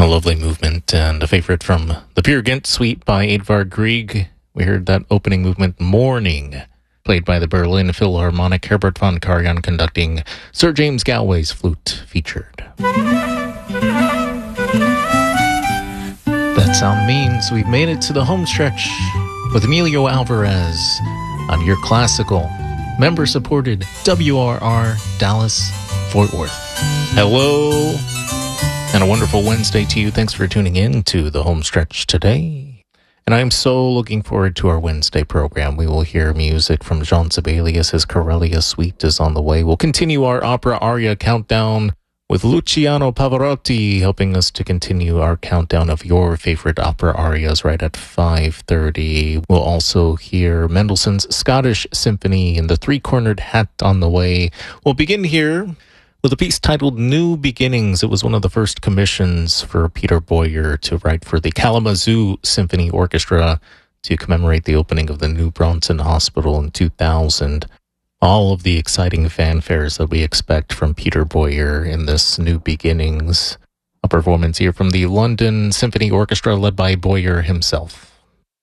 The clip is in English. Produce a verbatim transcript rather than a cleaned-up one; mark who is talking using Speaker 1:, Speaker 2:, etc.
Speaker 1: lovely movement, and a favorite from the Peer Gynt Suite by Edvard Grieg. We heard that opening movement, Morning, played by the Berlin Philharmonic, Herbert von Karajan conducting, Sir James Galway's flute featured. That sound means we've made it to the home stretch with Emilio Alvarez on your classical, member-supported W R R Dallas Fort Worth. Hello, and a wonderful Wednesday to you. Thanks for tuning in to the home stretch today. And I'm so looking forward to our Wednesday program. We will hear music from Jean Sibelius. His Corellia Suite is on the way. We'll continue our opera aria countdown with Luciano Pavarotti helping us to continue our countdown of your favorite opera arias right at five thirty. We'll also hear Mendelssohn's Scottish Symphony and the Three-Cornered Hat on the way. We'll begin here with a piece titled New Beginnings. It was one of the first commissions for Peter Boyer to write for the Kalamazoo Symphony Orchestra to commemorate the opening of the New Bronson Hospital in two thousand. All of the exciting fanfares that we expect from Peter Boyer in this New Beginnings. A performance here from the London Symphony Orchestra led by Boyer himself.